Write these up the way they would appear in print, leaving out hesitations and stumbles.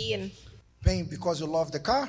pain. Pain because you love the car?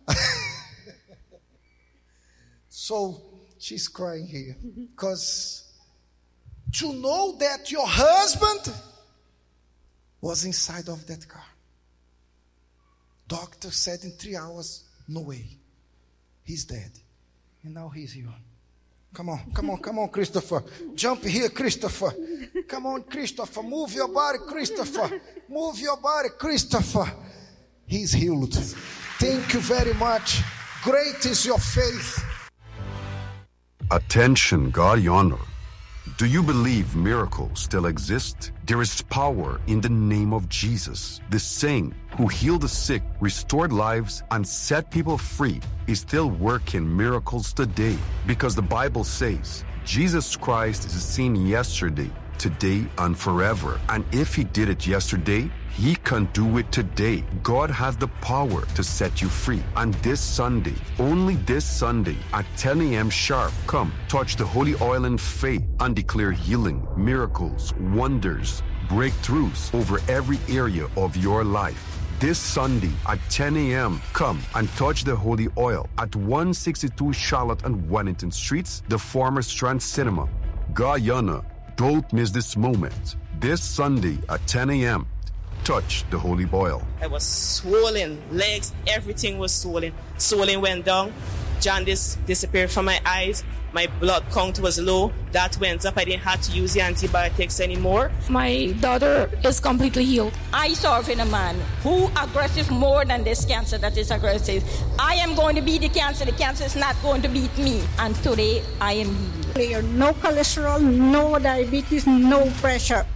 So she's crying here because to know that your husband was inside of that car. Doctor said in 3 hours, no way. He's dead. And now he's here. Come on, Christopher. Jump here, Christopher. Come on, Christopher. Move your body, Christopher. Move your body, Christopher. He's healed. Thank you very much. Great is your faith. Attention, Guyana. Do you believe miracles still exist? There is power in the name of Jesus. The same who healed the sick, restored lives, and set people free is still working miracles today. Because the Bible says Jesus Christ is the same yesterday, today, and forever. And if he did it yesterday, he can do it today. God has the power to set you free. And this Sunday, only this Sunday at 10 a.m. sharp, come, touch the holy oil in faith and declare healing, miracles, wonders, breakthroughs over every area of your life. This Sunday at 10 a.m., come and touch the holy oil at 162 Charlotte and Wellington Streets, the former Strand Cinema, Guyana. Don't miss this moment. This Sunday at 10 a.m., touch the holy oil. I was swollen, legs, everything was swollen. Swelling went down, jaundice disappeared from my eyes, my blood count was low, that went up, I didn't have to use the antibiotics anymore. My daughter is completely healed. I serve in a man who aggressive more than this cancer that is aggressive. I am going to beat the cancer is not going to beat me, and today I am healed. No cholesterol, no diabetes, no pressure.